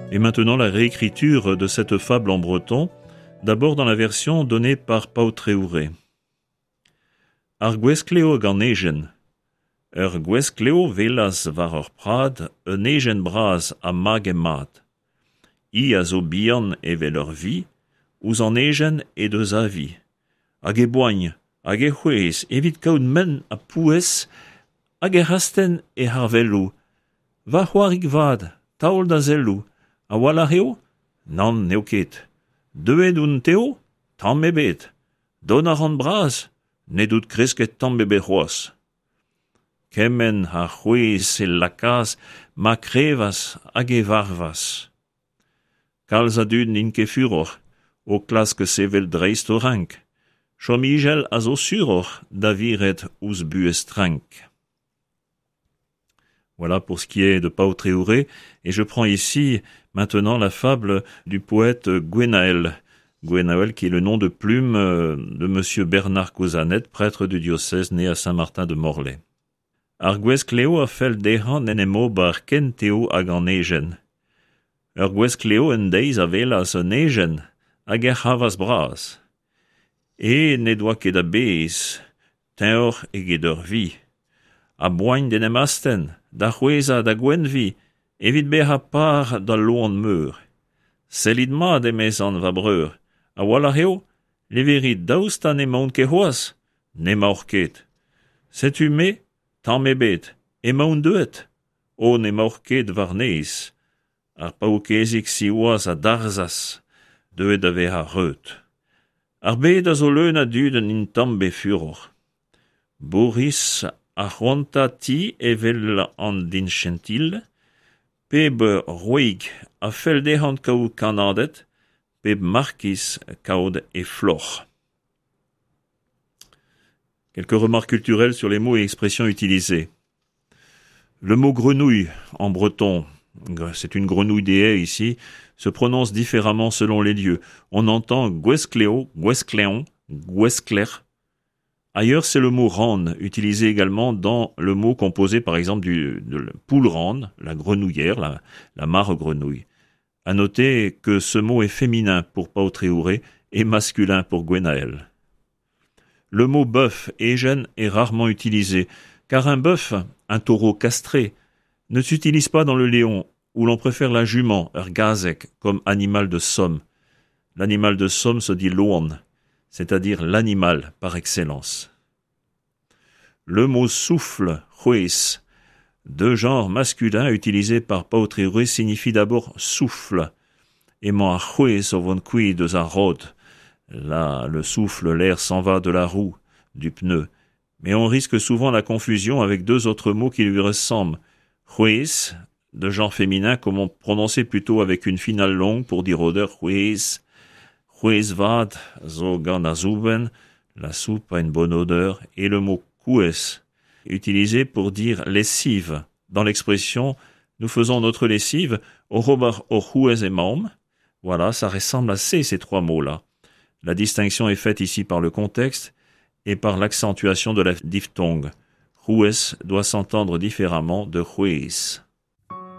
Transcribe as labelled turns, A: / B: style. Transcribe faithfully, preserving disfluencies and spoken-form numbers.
A: Et maintenant la réécriture de cette fable en breton, d'abord dans la version donnée par Pau Tréouré. Ar gweskleo gant egen. Ur gweskleo velas war ur prad, un egen braz a mag e mat. I a zo bihan evel ur vi, ouz an egen e deus a vi. Hag e boaign, hag e c'hwez, evit kaout men a pouez, hag e rasten e harvelou. Va c'hoarig vad, taol da zellou. A wala heo? Nan, neo ket. Deuet un teo? Tamm e bet. Don ar an braz? Ne dout kresket tamm e bet c'hoaz. Kemen ha c'hwez e lakaz, ma krevas hag e varvas. Kalz a dud n'in furor, o klask sevel dreist o rank. Chom igel a zo suror, da viret ouz buez trank. Voilà pour ce qui est de Pau Tréouré, et je prends ici maintenant la fable du poète Gwenaël. Gwenaël qui est le nom de plume de monsieur Bernard Cousanet, prêtre du diocèse né à Saint-Martin de Morlaix. Ar gweskleo a fel dehan en emo bar ken teo hag an egen. Ur gweskleo en deiz a velas an egen hag er havas braz. E ne doa ket a bez, teor eget ur vi. A boaign den emasten, da c'hweza da gwenvi, evit be ha par da lo an meur. Sellit mat emez an va breur. A wala heo, leverit daoust an emaon ke c'hoaz, ne maor ket. Setu me, tamm e bet, emaon deuet, o ne maor ket war neiz. Ar paoukezik si oaz a darzas, deuet a veha reut. Ar bet a zo leun a duden in tamm be furor. Boris a c'hoanta ti evel an din chentil, peb roig a fel dehant kaout kanadet, peb markis kaout e flor. Quelques remarques culturelles sur les mots et expressions utilisés. Le mot grenouille en breton, c'est une grenouille des haies ici, se prononce différemment selon les lieux. On entend gweskleo, gweskleon, gweskler. Ailleurs, c'est le mot ran, utilisé également dans le mot composé par exemple du, de la poule ran, la grenouillère, la, la mare grenouille. À noter que ce mot est féminin pour Pau Tréouré et masculin pour Gwenaël. Le mot bœuf, egen, est rarement utilisé, car un bœuf, un taureau castré, ne s'utilise pas dans le Léon, où l'on préfère la jument, ur gazek, comme animal de somme. L'animal de somme se dit loan, c'est-à-dire l'animal par excellence. Le mot souffle, c'hwez, de genre masculin utilisé par Pau Tréouré, signifie d'abord souffle, aimant a c'hwez o von kui deus ar rod. Là, le souffle, l'air s'en va de la roue, du pneu. Mais on risque souvent la confusion avec deux autres mots qui lui ressemblent. C'hwez, de genre féminin, comme on prononçait plutôt avec une finale longue pour dire odeur, c'hwez. C'hwez vad, zo gant a zouben, la soupe a une bonne odeur, et le mot kouez, utilisé pour dire lessive. Dans l'expression « nous faisons notre lessive » au robar o c'hwez e maom, voilà, ça ressemble assez ces trois mots-là. La distinction est faite ici par le contexte et par l'accentuation de la diphtongue. C'hwez doit s'entendre différemment de c'hwez.